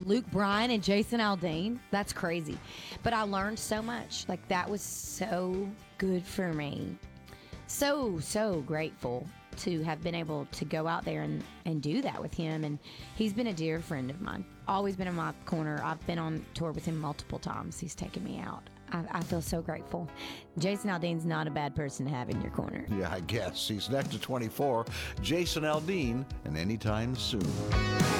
Luke Bryan and Jason Aldean. That's crazy. But I learned so much. Like, that was so good for me. So grateful to have been able to go out there and do that with him. And he's been a dear friend of mine. Always been in my corner. I've been on tour with him multiple times. He's taken me out. I feel so grateful. Jason Aldean's not a bad person to have in your corner. Yeah, I guess. He's next to 24. Jason Aldean, and Anytime Soon.